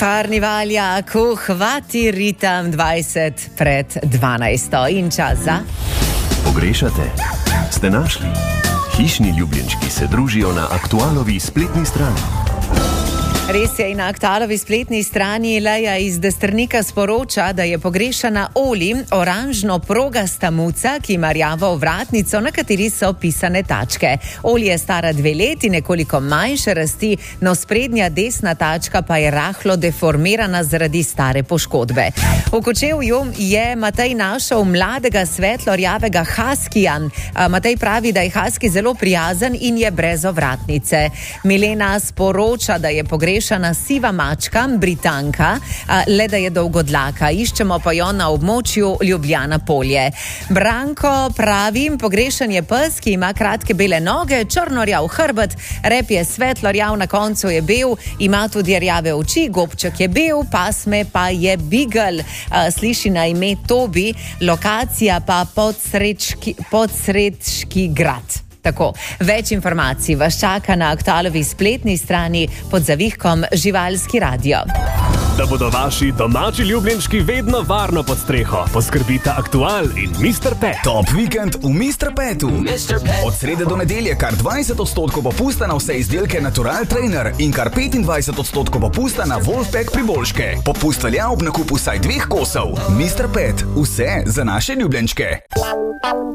Parnivalja, hvati ritem 20 pred 12. In čas za... Pogrešate? Ste našli? Hišni ljubljenčki se družijo na Aktualovi spletni strani. Res je, in na Aktualovi spletni strani Leja iz Destrnika sporoča, da je pogrešana Oli, oranžno progasta muca, ki ima rjavo ovratnico, na kateri so pisane tačke. Oli je stara 2 leti, nekoliko manjše rasti, no sprednja desna tačka pa je rahlo deformirana zaradi stare poškodbe. V Kočevju je Matej našel mladega svetlo-rjavega haskija. Matej pravi, da je haski zelo prijazen in je brez ovratnice. Milena sporoča, da je pogrešana siva mačka, Britanka, le da je dolgodlaka. Iščemo pa jo na območju Ljubljana Polje. Branko pravi, pogrešan je pes, ki ima kratke bele noge, črnorjav hrbet, rep je svetlo-rjav, na koncu je bel, ima tudi rjave oči, gobček je bel, pasme pa je beagle. Sliši na ime Tobi, lokacija pa Podsrečki grad. Tako, več informacij vas čaka na Aktualovi spletni strani pod zavihkom Živalski radio. Da bodo vaši domači ljubljenčki vedno varno pod streho, poskrbita Aktual in Mr. Pet. Top vikend v Mr. Petu. Od srede do nedelje kar 20% popusta na vse izdelke Natural Trainer in kar 25% popusta na Wolfpack priboljške. Popust velja ob nakupu vsaj 2 kosov. Mr. Pet, vse za naše ljubljenčke.